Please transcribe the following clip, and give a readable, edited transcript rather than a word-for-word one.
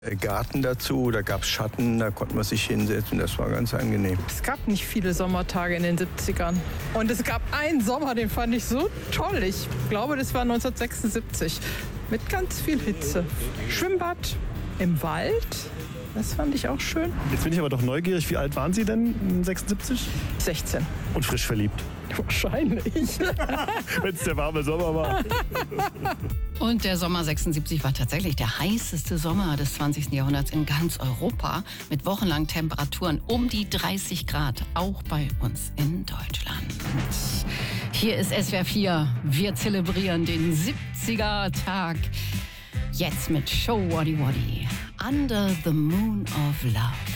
Garten dazu, da gab es Schatten, da konnte man sich hinsetzen, das war ganz angenehm. Es gab nicht viele Sommertage in den 70ern. Und es gab einen Sommer, den fand ich so toll. Ich glaube, das war 1976. Mit ganz viel Hitze. Schwimmbad im Wald, das fand ich auch schön. Jetzt bin ich aber doch neugierig, wie alt waren Sie denn 76? 16. Und frisch verliebt. Wahrscheinlich. Wenn es der warme Sommer war. Und der Sommer 76 war tatsächlich der heißeste Sommer des 20. Jahrhunderts in ganz Europa mit wochenlangen Temperaturen um die 30 Grad, auch bei uns in Deutschland. Hier ist SWR 4. Wir zelebrieren den 70er-Tag. Jetzt mit Show Waddy Waddy. Under the Moon of Love.